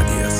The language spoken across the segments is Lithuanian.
radijas.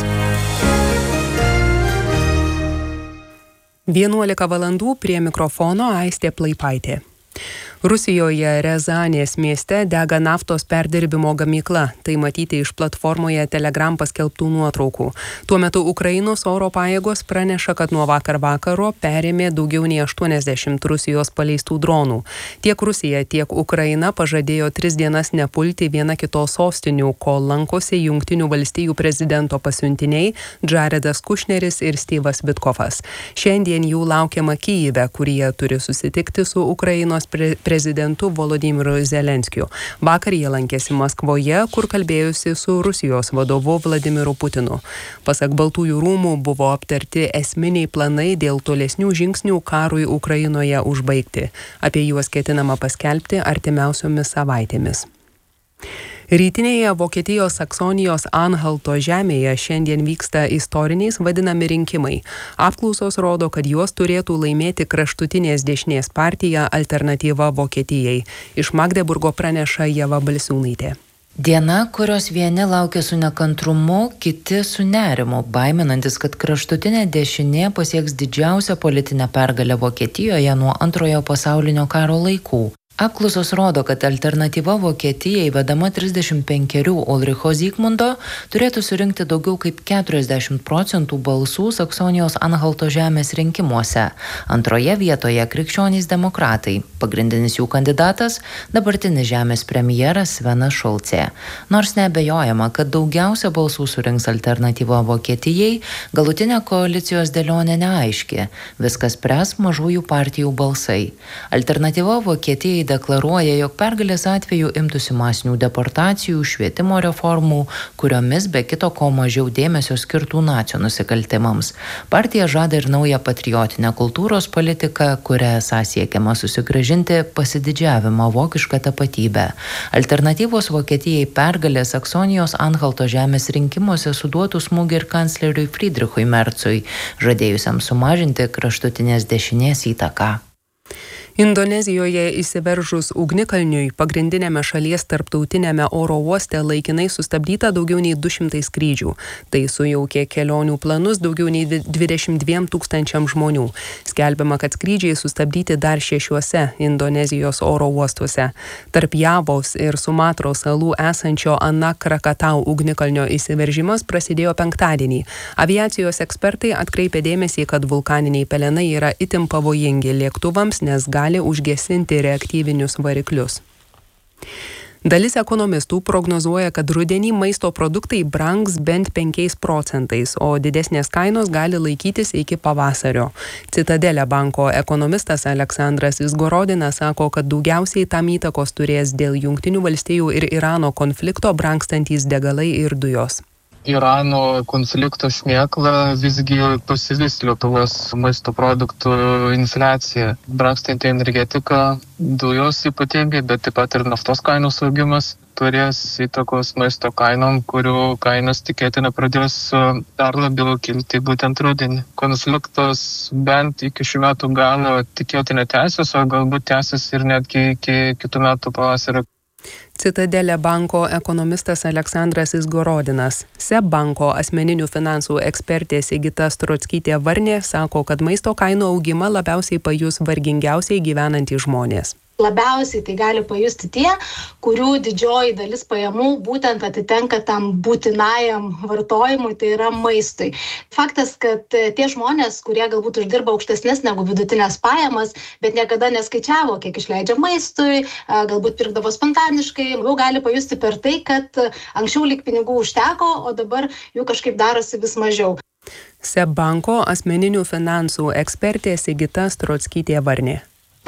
11 valandų prie mikrofono Aistė Plaipaitė. Rusijoje Rezanės mieste dega naftos perdirbimo gamykla. Tai matyti iš platformoje Telegram paskelbtų nuotraukų. Tuo metu Ukrainos oro pajėgos praneša, kad nuo vakar vakaro perėmė daugiau nei 80 Rusijos paleistų dronų. Tiek Rusija, tiek Ukraina pažadėjo 3 dienas nepulti viena kitos sostinių, kol lankosi Jungtinių valstijų prezidento pasiuntiniai Jaredas Kušneris ir Styvas Vitkovas. Šiandien jų laukiama Kyjive, kur jie turi susitikti su Ukrainos prezidentu Volodymyru Zelenskiu. Vakar jie lankėsi Maskvoje, kur kalbėjusi su Rusijos vadovu Vladimiru Putinu. Pasak Baltųjų rūmų buvo aptarti esminiai planai dėl tolesnių žingsnių karui Ukrainoje užbaigti. Apie juos ketinama paskelbti artimiausiomis savaitėmis. Rytinėje Vokietijos Saksonijos Anhalto žemėje šiandien vyksta istoriniais vadinami rinkimai. Apklausos rodo, kad juos turėtų laimėti kraštutinės dešinės partija Alternatyva Vokietijai. Iš Magdeburgo praneša Ieva Balsiūnaitė. Diena, kurios vieni laukia su nekantrumu, kiti su nerimu, baiminantis, kad kraštutinė dešinė pasieks didžiausią politinę pergalę Vokietijoje nuo Antrojo pasaulinio karo laikų. Apklausos rodo, kad Alternatyva Vokietijai vedama 35 Ulricho Zygmundo turėtų surinkti daugiau kaip 40% balsų Saksonijos Anhalto žemės rinkimuose. Antroje vietoje krikščionys demokratai. Pagrindinis jų kandidatas – dabartinis žemės premjeras Svenas Šulcė. Nors neabejojama, kad daugiausia balsų surinks Alternatyva Vokietijai, galutinė koalicijos dėlionė neaiški. Viskas spręs mažųjų partijų balsai. Alternatyva Vokietijai deklaruoja, jog pergalės atveju imtųsi masinių deportacijų, švietimo reformų, kuriomis be kito ko mažiau dėmesio skirtų nacių nusikaltimams. Partija žada ir naują patriotinę kultūros politiką, kuria esą siekiama susigrąžinti pasididžiavimą vokišką tapatybę. Alternatyvos Vokietijai pergalė Saksonijos Anhalto žemės rinkimuose suduotų smūgį ir kancleriui Friedrichui Merzui, žadėjusiam sumažinti kraštutinės dešinės įtaką. Indonezijoje įsiveržus ugnikalniui pagrindinėme šalies tarptautinėme oro uoste laikinai sustabdyta daugiau nei 200 skrydžių. Tai sujaukė kelionių planus daugiau nei 22 000 žmonių. Skelbiama, kad skrydžiai sustabdyti dar 6 Indonezijos oro uostuose. Tarp Javos ir Sumatros salų esančio Anak Krakatau ugnikalnio įsiveržimas prasidėjo penktadienį. Aviacijos ekspertai atkreipė dėmesį, kad vulkaniniai pelenai yra itin pavojingi lėktuvams, nes gali užgesinti reaktyvinius variklius. Dalis ekonomistų prognozuoja, kad rudenį maisto produktai brangs bent 5%, o didesnės kainos gali laikytis iki pavasario. Citadele banko ekonomistas Aleksandras Izgorodinas sako, kad daugiausiai tam įtakos turės dėl Jungtinių valstijų ir Irano konflikto brangstantys degalai ir dujos. Irano konflikto šmėkla visgi pasivys Lietuvos maisto produktų infliacija. Brangstanti energetika, dujos ypatingai, bet taip pat ir naftos kainos augimas turės įtakos maisto kainom, kurių kainos tikėtina pradės dar labiau kilti būtent rudenį. Konfliktas bent iki šių metų galo tikėtina tęsis, o galbūt tęsis ir netgi iki kitų metų pavasario. Citadele banko ekonomistas Aleksandras Izgorodinas. SEB banko asmeninių finansų ekspertė Sigita Strockytė Varnė sako, kad maisto kainų augimą labiausiai pajus vargingiausiai gyvenantys žmonės. Labiausiai tai gali pajusti tie, kurių didžioji dalis pajamų būtent atitenka tam būtinajam vartojimui, tai yra maistui. Faktas, kad tie žmonės, kurie galbūt uždirba aukštesnės negu vidutinės pajamas, bet niekada neskaičiavo, kiek išleidžia maistui, galbūt pirkdavo spontaniškai, jau gali pajusti per tai, kad anksčiau lyg pinigų užteko, o dabar jų kažkaip darosi vis mažiau. SEB banko asmeninių finansų ekspertė Sigita Strockytė Varnė.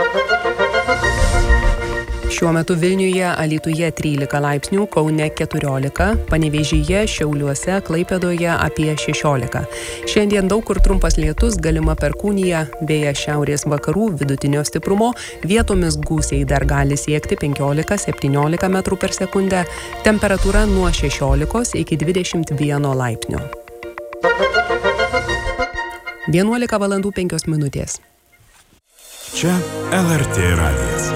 Šiuo metu Vilniuje, Alytuje 13 laipsnių, Kaune 14, Panevėžyje, Šiauliuose, Klaipėdoje apie 16. Šiandien daug kur trumpas lietus, galima perkūnija, vėjas šiaurės vakarų vidutinio stiprumo, vietomis gūsiai dar gali siekti 15-17 metrų per sekundę, temperatūra nuo 16 iki 21 laipsnių. 11 valandų 5 minutės. Čia LRT radijas.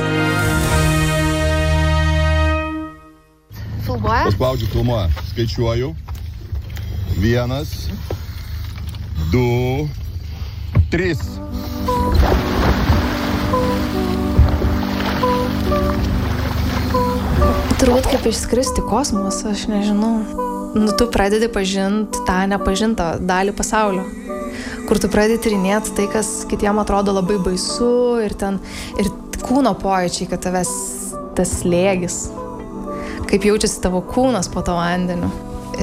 Filmuoja? Paspaudžiu filmuoja. Skaičiuoju. 1, 2, 3. Turbūt kaip išskristi į kosmosą, aš nežinau. Tu pradedi pažinti tą nepažintą dalį pasaulio, kur tu pradedi tyrinėti tai, kas kitiem atrodo labai baisu ir kūno pojūčiai, kad tavęs tas slėgis, kaip jaučiasi tavo kūnas po to vandeniu,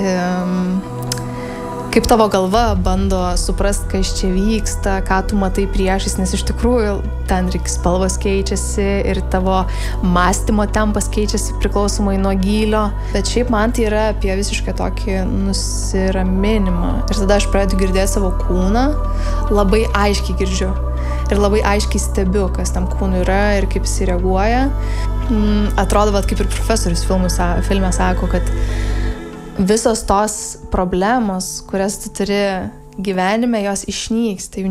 kaip tavo galva bando suprast, kas čia vyksta, ką tu matai priešais, nes iš tikrųjų ten spalvos keičiasi ir tavo mąstymo tempas keičiasi priklausomai nuo gylio. Bet šiaip man tai yra apie visiškai tokį nusiraminimą. Ir tada aš pradedu girdėti savo kūną, labai aiškiai girdžiu. Ir labai aiškiai stebiu, kas tam kūnui yra ir kaip jis reaguoja. Atrodo, kaip ir profesorius filme sako, kad visos tos problemos, kurias tu turi gyvenime, jos išnyks. Tai